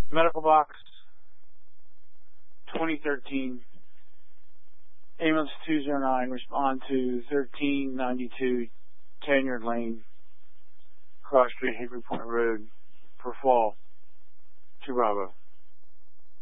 Medical box 2013. Ambulance 209, respond to 1392 Tanyard Lane, Cross Street, Hickory Point Road, per fall, to Bravo.